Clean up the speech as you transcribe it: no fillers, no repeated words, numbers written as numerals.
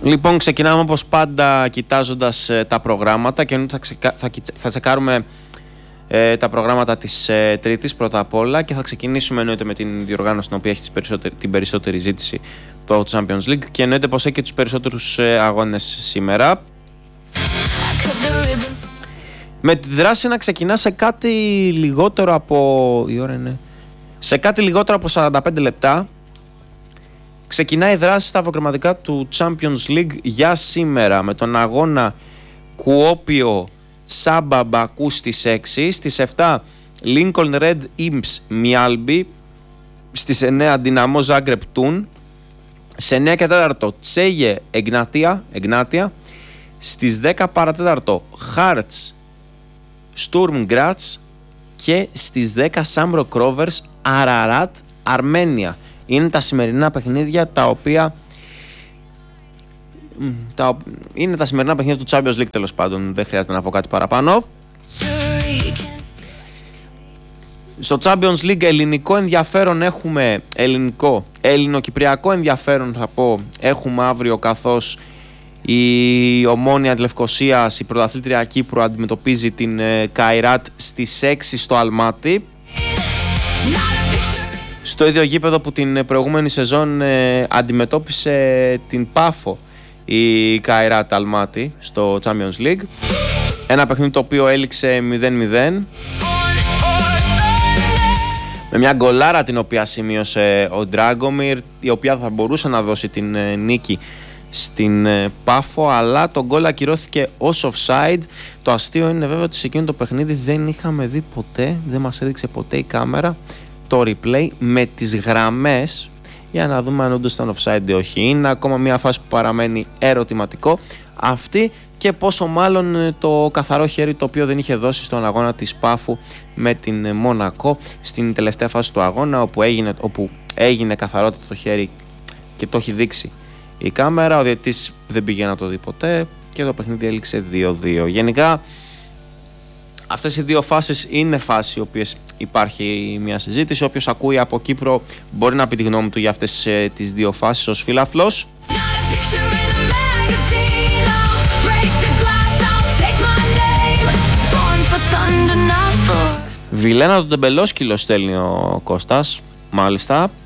Λοιπόν, ξεκινάμε όπως πάντα κοιτάζοντας τα προγράμματα και θα τσεκάρουμε τα προγράμματα της Τρίτης πρώτα απ' όλα και θα ξεκινήσουμε εννοείται με την διοργάνωση την οποία έχει την περισσότερη ζήτηση, το Champions League, και εννοείται πως έχει και τους περισσότερους αγώνες σήμερα. Με τη δράση να ξεκινά σε κάτι λιγότερο από... η ώρα είναι... σε κάτι λιγότερο από 45 λεπτά. Ξεκινάει η δράση στα αποκριματικά του Champions League για σήμερα με τον αγώνα Κουόπιο Σάμπα Μπακού στις 6, στις 7 Lincoln Red Imps Μιάλμπι, στις 9 Δυναμό Ζάγκρεπ Τούν, σε 9 και 4 Τσέγε Εγνάτια, στις 10 παρατέταρτο Hearts Sturm Graz και στις 10 Shamrock Rovers Ararat Αρμένια. Είναι τα σημερινά παιχνίδια τα οποία είναι τα σημερινά παιχνίδια του Champions League, τέλος πάντων, δεν χρειάζεται να πω κάτι παραπάνω. Στο Champions League ελληνικό ενδιαφέρον έχουμε, ελληνοκυπριακό ενδιαφέρον θα πω, έχουμε αύριο, καθώς η Ομόνοια Λευκωσίας, η πρωταθλήτρια Κύπρου, αντιμετωπίζει την Καϊράτ στις 6 στο Αλμάτι, στο ίδιο γήπεδο που την προηγούμενη σεζόν αντιμετώπισε την Πάφο η Καϊράτ Αλμάτι στο Champions League. Ένα παιχνίδι το οποίο έληξε 0-0 με μια γκολάρα την οποία σημείωσε ο Ντράγκομιρ, η οποία θα μπορούσε να δώσει την νίκη στην Πάφο, αλλά το γκολ ακυρώθηκε ως offside. Το αστείο είναι βέβαια ότι σε εκείνο το παιχνίδι δεν είχαμε δει ποτέ, δεν μας έδειξε ποτέ η κάμερα το replay με τις γραμμές για να δούμε αν όντως ήταν offside ή όχι. Είναι ακόμα μια φάση που παραμένει ερωτηματικό αυτή, και πόσο μάλλον το καθαρό χέρι το οποίο δεν είχε δώσει στον αγώνα της Πάφου με την Μονακό στην τελευταία φάση του αγώνα, όπου έγινε καθαρότητα το χέρι και το έχει δείξει η κάμερα. Ο διαιτητής δεν πήγε να το δει ποτέ και το παιχνίδι έληξε 2-2. Γενικά αυτές οι δύο φάσεις είναι φάσεις οι οποίες υπάρχει μια συζήτηση. Όποιος ακούει από Κύπρο μπορεί να πει τη γνώμη του για αυτές τις δύο φάσεις ως φιλάθλος. Βιλένα τον τεμπελόσκυλο στέλνει ο Κώστας, μάλιστα.